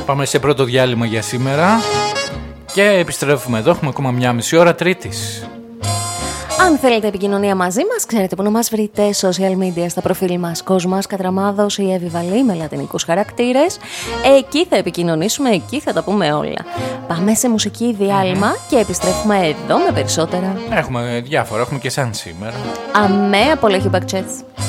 Πάμε σε πρώτο διάλειμμα για σήμερα και επιστρέφουμε εδώ. Έχουμε ακόμα μια μισή ώρα Τρίτης. Αν θέλετε επικοινωνία μαζί μας, ξέρετε που να μας βρείτε. Social media στα προφίλ μας. Κόσμας Κατραμάδος ή Εύη Βαλή με λατινικούς χαρακτήρες. Εκεί θα επικοινωνήσουμε, εκεί θα τα πούμε όλα. Πάμε σε μουσική διάλειμμα και επιστρέφουμε εδώ με περισσότερα. Έχουμε διάφορα, έχουμε και σαν σήμερα. Αμέ, απολέχει μπακτσέτς.